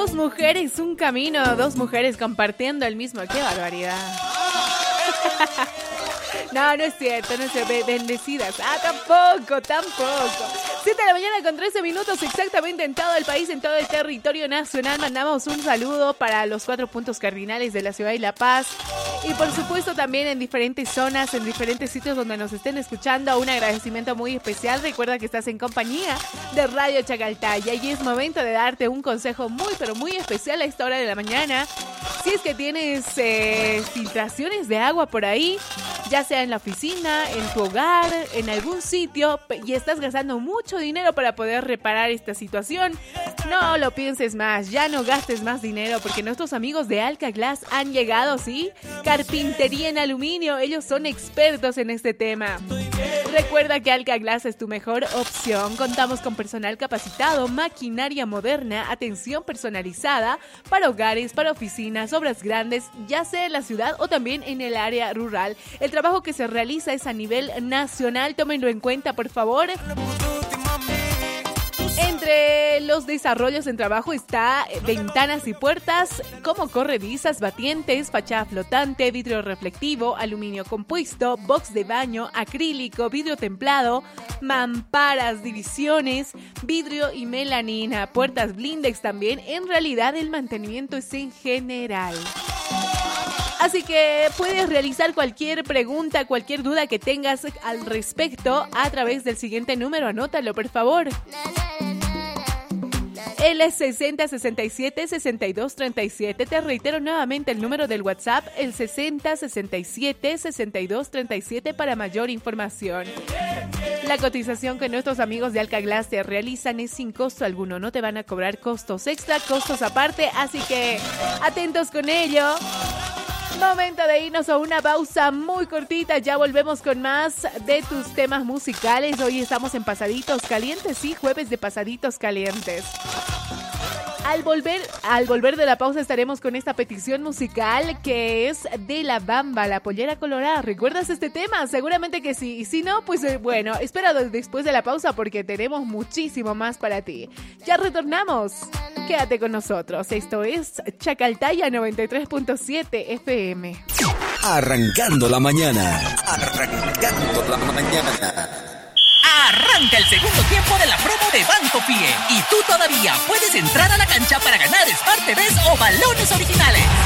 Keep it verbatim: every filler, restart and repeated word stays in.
Dos mujeres, un camino, dos mujeres compartiendo el mismo. ¡Qué barbaridad! No, no es cierto, no es cierto. Bendecidas. Ah, tampoco, tampoco. siete de la mañana con trece minutos exactamente en todo el país, en todo el territorio nacional. Mandamos un saludo para los cuatro puntos cardinales de la ciudad de La Paz. Y por supuesto también en diferentes zonas, en diferentes sitios donde nos estén escuchando. Un agradecimiento muy especial. Recuerda que estás en compañía de Radio Chacaltaya y es momento de darte un consejo muy, pero muy especial a esta hora de la mañana. Si es que tienes eh, filtraciones de agua por ahí, ya sea en la oficina, en tu hogar, en algún sitio, y estás gastando mucho dinero para poder reparar esta situación, no lo pienses más, ya no gastes más dinero, porque nuestros amigos de Alka Glass han llegado, ¿sí? Carpintería en aluminio, ellos son expertos en este tema. Recuerda que Alka Glass es tu mejor opción. Contamos con personal capacitado, maquinaria moderna, atención personalizada para hogares, para oficinas, obras grandes, ya sea en la ciudad o también en el área rural. El trabajo que se realiza es a nivel nacional, tómenlo en cuenta, por favor. Entre los desarrollos en trabajo está ventanas y puertas como corredizas, batientes, fachada flotante, vidrio reflectivo, aluminio compuesto, box de baño, acrílico, vidrio templado, mamparas, divisiones, vidrio y melanina, puertas blindex también. En realidad el mantenimiento es en general. Así que puedes realizar cualquier pregunta, cualquier duda que tengas al respecto a través del siguiente número. Anótalo, por favor. El sesenta sesenta y siete sesenta y dos treinta y siete. Te reitero nuevamente el número del WhatsApp, el sesenta sesenta y siete sesenta y dos treinta y siete para mayor información. La cotización que nuestros amigos de Alka Glass te realizan es sin costo alguno. No te van a cobrar costos extra, costos aparte, así que atentos con ello. Momento de irnos a una pausa muy cortita. Ya volvemos con más de tus temas musicales. Hoy estamos en Pasaditos Calientes, sí, jueves de Pasaditos Calientes. Al volver, al volver de la pausa estaremos con esta petición musical que es de La Bamba, La Pollera Colorada. ¿Recuerdas este tema? Seguramente que sí. Y si no, pues eh, bueno, espera después de la pausa porque tenemos muchísimo más para ti. Ya retornamos. Quédate con nosotros. Esto es Chacaltaya noventa y tres punto siete F M. Arrancando la mañana. Arrancando la mañana. Arranca el segundo tiempo de la promo de Banco Fie y tú todavía puedes entrar a la cancha para ganar Smart T Vs o balones originales.